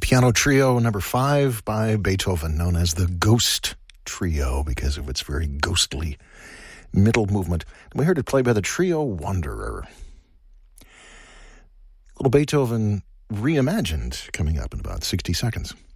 Piano Trio number 5 by Beethoven, known as the Ghost Trio because of its very ghostly middle movement. We heard it played by the Trio Wanderer. Little Beethoven reimagined coming up in about 60 seconds.